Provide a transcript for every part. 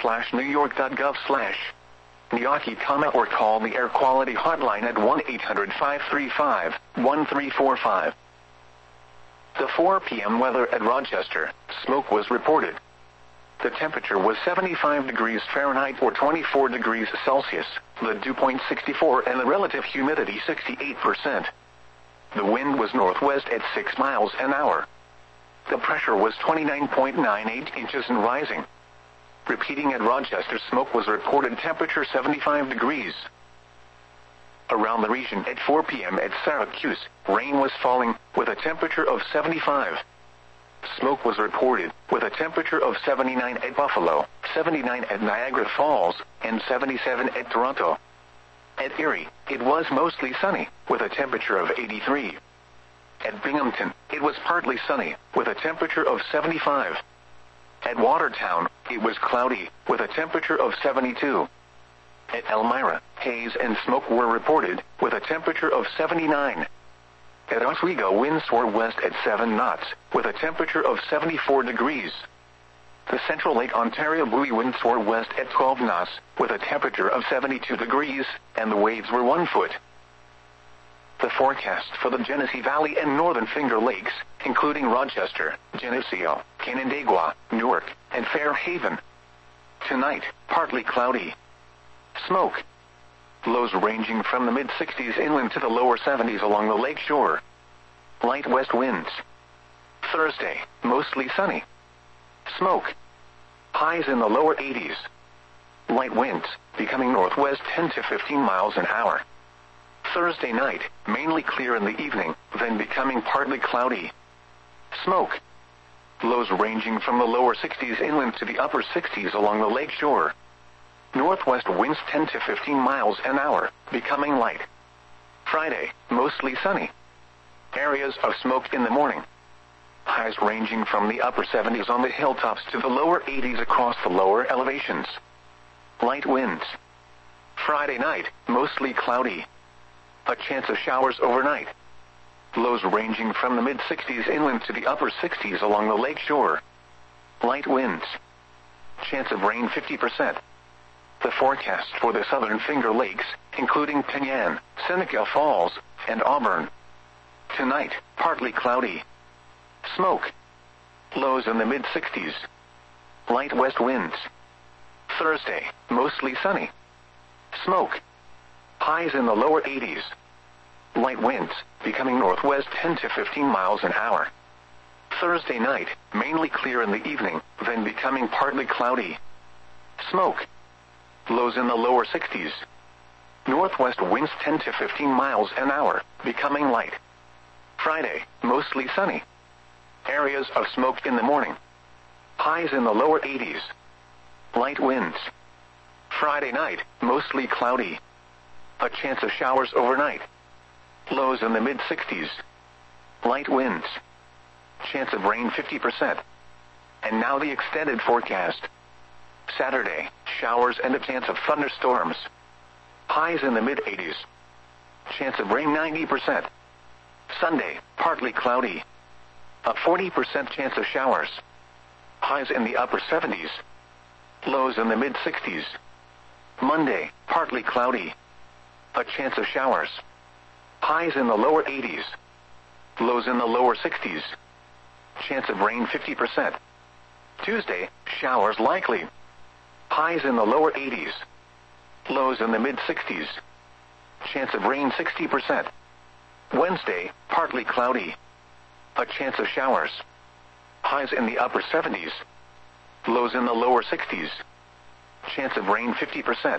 NYORK.gov/NYORK. Comment or call the air quality hotline at 1-800-535-1345. The 4 p.m. weather at Rochester. Smoke was reported. The temperature was 75 degrees Fahrenheit or 24 degrees Celsius, the dew point 64 and the relative humidity 68%. The wind was northwest at 6 miles an hour. The pressure was 29.98 inches and rising. Repeating at Rochester, smoke was reported, temperature 75 degrees. Around the region at 4 p.m. at Syracuse, rain was falling, with a temperature of 75. Smoke was reported, with a temperature of 79 at Buffalo, 79 at Niagara Falls, and 77 at Toronto. At Erie, it was mostly sunny, with a temperature of 83. At Binghamton, it was partly sunny, with a temperature of 75. At Watertown, it was cloudy, with a temperature of 72. At Elmira, haze and smoke were reported, with a temperature of 79. At Oswego, winds soared west at 7 knots, with a temperature of 74 degrees. The Central Lake Ontario buoy winds soared west at 12 knots, with a temperature of 72 degrees, and the waves were 1 foot. The forecast for the Genesee Valley and Northern Finger Lakes, including Rochester, Geneseo, Canandaigua, Newark, and Fairhaven. Tonight, partly cloudy. Smoke. Lows ranging from the mid-60s inland to the lower 70s along the lake shore. Light west winds. Thursday, mostly sunny. Smoke. Highs in the lower 80s. Light winds, becoming northwest 10 to 15 miles an hour. Thursday night, mainly clear in the evening, then becoming partly cloudy. Smoke. Lows ranging from the lower 60s inland to the upper 60s along the lake shore. Northwest winds 10 to 15 miles an hour, becoming light. Friday, mostly sunny. Areas of smoke in the morning. Highs ranging from the upper 70s on the hilltops to the lower 80s across the lower elevations. Light winds. Friday night, mostly cloudy. A chance of showers overnight. Lows ranging from the mid-60s inland to the upper 60s along the lake shore. Light winds. Chance of rain 50%. The forecast for the Southern Finger Lakes, including Penyan, Seneca Falls, and Auburn. Tonight, partly cloudy. Smoke. Lows in the mid-60s. Light west winds. Thursday, mostly sunny. Smoke. Highs in the lower 80s. Light winds, becoming northwest 10 to 15 miles an hour. Thursday night, mainly clear in the evening, then becoming partly cloudy. Smoke. Lows in the lower 60s. Northwest winds 10 to 15 miles an hour, becoming light. Friday, mostly sunny. Areas of smoke in the morning. Highs in the lower 80s. Light winds. Friday night, mostly cloudy. A chance of showers overnight. Lows in the mid-60s. Light winds. Chance of rain 50%. And now the extended forecast. Saturday, showers and a chance of thunderstorms. Highs in the mid-80s. Chance of rain 90%. Sunday, partly cloudy. A 40% chance of showers. Highs in the upper 70s. Lows in the mid-60s. Monday, partly cloudy. A chance of showers. Highs in the lower 80s. Lows in the lower 60s. Chance of rain 50%. Tuesday, showers likely. Highs in the lower 80s. Lows in the mid-60s. Chance of rain 60%. Wednesday, partly cloudy. A chance of showers. Highs in the upper 70s. Lows in the lower 60s. Chance of rain 50%.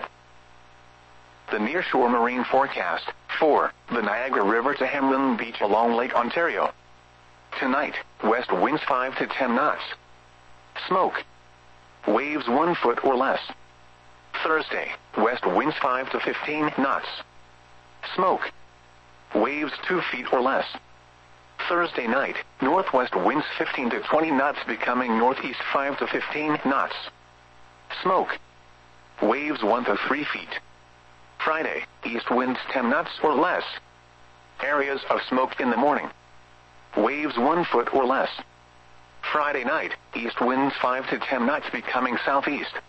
The nearshore marine forecast for the Niagara River to Hamlin Beach along Lake Ontario. Tonight, west winds 5 to 10 knots. Smoke. Waves 1 foot or less. Thursday, west winds 5 to 15 knots. Smoke. Waves 2 feet or less. Thursday night, northwest winds 15 to 20 knots becoming northeast 5 to 15 knots. Smoke. Waves 1 to 3 feet. Friday, east winds 10 knots or less. Areas of smoke in the morning. Waves 1 foot or less. Friday night, east winds 5 to 10 knots becoming southeast.